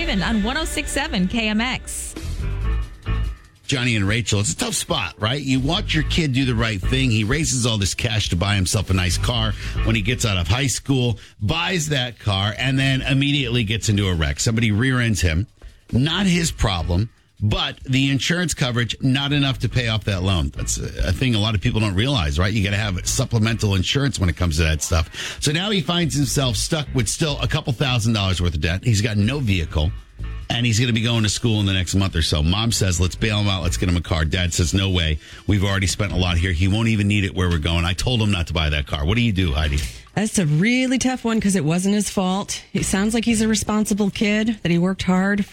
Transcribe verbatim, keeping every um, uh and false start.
Ivan on one oh six point seven K M X. Johnny and Rachel, it's a tough spot, right? You watch your kid do the right thing. He raises all this cash to buy himself a nice car when he gets out of high school, buys that car, and then immediately gets into a wreck. Somebody rear ends him. Not his problem, but the insurance coverage, not enough to pay off that loan. That's a thing a lot of people don't realize, right? You got to have supplemental insurance when it comes to that stuff. So now he finds himself stuck with still a couple thousand dollars worth of debt. He's got no vehicle. And he's going to be going to school in the next month or so. Mom says, let's bail him out. Let's get him a car. Dad says, no way. We've already spent a lot here. He won't even need it where we're going. I told him not to buy that car. What do you do, Heidi? That's a really tough one because it wasn't his fault. He sounds like he's a responsible kid, that he worked hard